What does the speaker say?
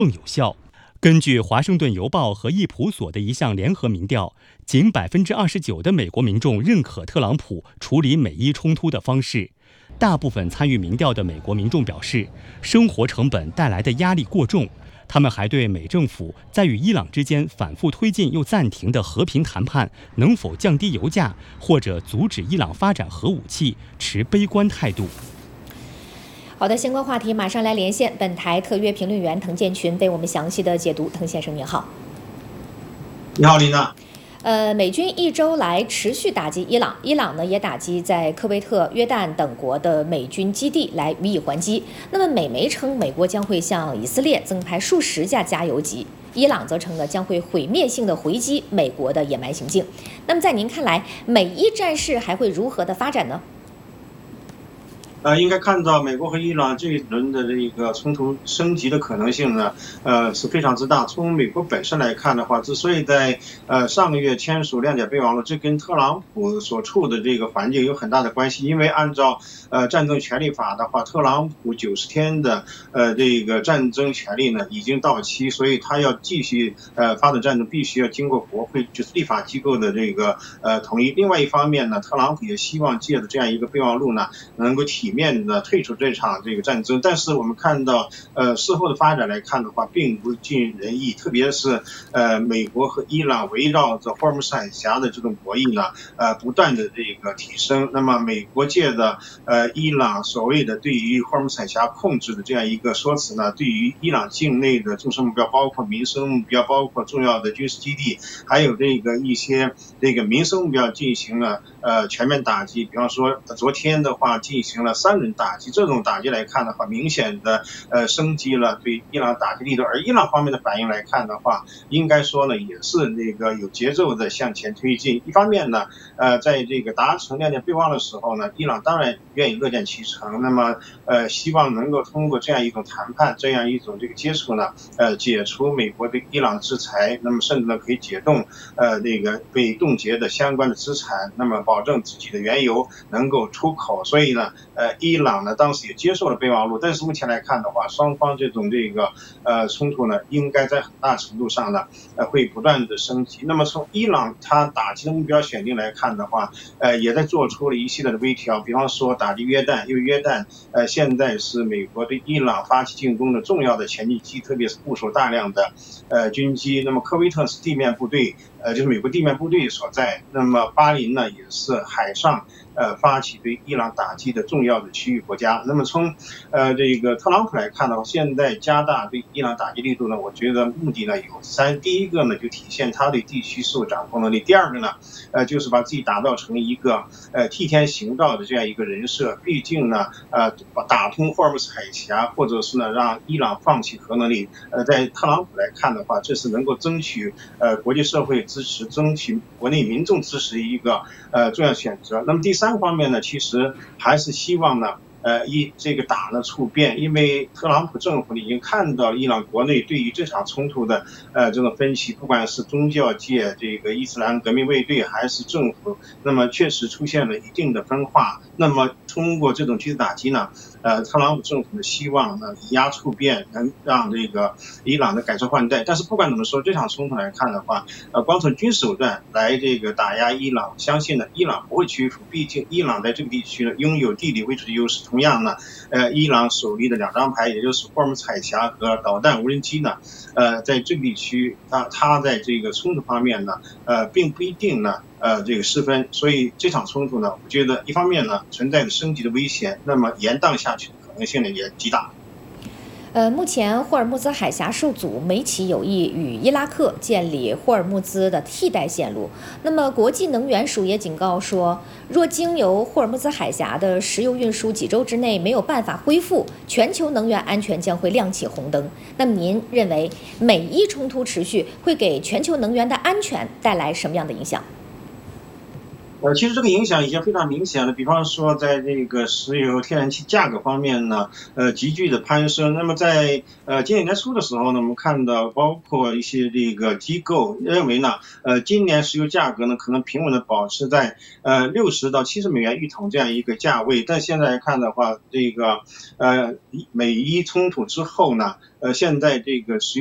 更有效。根据《华盛顿邮报》和易普所的一项联合民调，仅29%的美国民众认可特朗普处理美伊冲突的方式。大部分参与民调的美国民众表示，生活成本带来的压力过重。他们还对美政府在与伊朗之间反复推进又暂停的和平谈判能否降低油价或者阻止伊朗发展核武器持悲观态度。 好的，相关话题马上来连线本台特约评论员滕建群，为我们详细的解读。滕先生您好。 你好，丽娜。 美军1周来持续打击伊朗，伊朗呢也打击在科威特、约旦等国的美军基地来予以还击。那么美媒称美国将会向以色列增派数十架加油机，伊朗则称呢将会毁灭性的回击美国的野蛮行径。那么在您看来，美伊战事还会如何的发展呢？ 应该看到美国和伊朗这一轮的这个冲突升级的可能性呢，是非常之大。从美国本身来看的话，之所以在上个月签署谅解备忘录，这跟特朗普所处的这个环境有很大的关系。因为按照战争权利法的话，特朗普90天的这个战争权利呢已经到期，所以他要继续发动战争，必须要经过国会就是立法机构的这个同意。另外一方面呢，特朗普也希望借着这样一个备忘录呢，能够体面的退出这场这个战争。但是我们看到事后的发展来看的话，并不尽人意，特别是美国和伊朗围绕着霍尔木兹海峡的这种博弈呢不断的这个提升。那么美国借的伊朗所谓的对于霍尔木兹海峡控制的这样一个说辞呢，对于伊朗境内的政治目标，包括民生目标，包括重要的军事基地，还有这个一些这个民生目标进行了全面打击。比方说昨天的话进行了3轮打击，这种打击来看的话，明显的升级了对伊朗打击力度。而伊朗方面的反应来看的话，应该说呢也是那个有节奏的向前推进。一方面呢在这个达成谅解备忘的时候呢，伊朗当然愿意乐见其成，那么希望能够通过这样一种谈判，这样一种这个接触呢解除美国对伊朗的制裁，那么甚至呢可以解冻那个被冻结的相关的资产，那么保证自己的原油能够出口。所以呢伊朗呢当时也接受了备忘录，但是目前来看的话，双方这种这个冲突呢应该在很大程度上呢会不断的升级。那么从伊朗它打击的目标选定来看的话，也在做出了一系列的微调。比方说打击约旦，因为约旦现在是美国对伊朗发起进攻的重要的前进基，特别是部署大量的军机。那么科威特是地面部队，就是美国地面部队所在。那么巴林呢也是海上发起对伊朗打击的重要的区域国家。那么从这个特朗普来看的话，现在加大对伊朗打击力度呢，我觉得目的呢有3。第一个呢就体现他对地区事务掌控能力，第二个呢就是把自己打造成一个替天行道的这样一个人设。毕竟呢打通霍尔木兹海峡，或者是呢让伊朗放弃核能力，在特朗普来看的话，这是能够争取国际社会支持，争取国内民众支持一个重要选择。那么第3方面呢，其实还是希望呢这个打了触变，因为特朗普政府已经看到伊朗国内对于这场冲突的这种分歧，不管是宗教界这个伊斯兰革命卫队还是政府，那么确实出现了一定的分化。那么通过这种军事打击呢，特朗普政府的希望呢以压触变，能让这个伊朗的改朝换代。但是不管怎么说，这场冲突来看的话，光从军事手段来这个打压伊朗，相信呢伊朗不会屈服。毕竟伊朗在这个地区呢拥有地理位置的优势。同样呢伊朗手里的2张牌，也就是霍尔木兹海峡和导弹无人机呢在这个地区它在这个冲突方面呢并不一定呢这个失分。所以这场冲突呢，我觉得一方面呢存在着升级的危险，那么延宕下去的可能性呢也极大。 目前霍尔木兹海峡受阻，美企有意与伊拉克建立霍尔木兹的替代线路。那么国际能源署也警告说，若经由霍尔木兹海峡的石油运输几周之内没有办法恢复，全球能源安全将会亮起红灯。那么您认为美伊冲突持续会给全球能源的安全带来什么样的影响？ 其实这个影响已经非常明显了。比方说，在这个石油、天然气价格方面呢，急剧的攀升。那么在今年年初的时候呢，我们看到包括一些这个机构认为呢，今年石油价格呢可能平稳的保持在60到70美元一桶这样一个价位。但现在看的话，这个美伊冲突之后呢，现在这个石油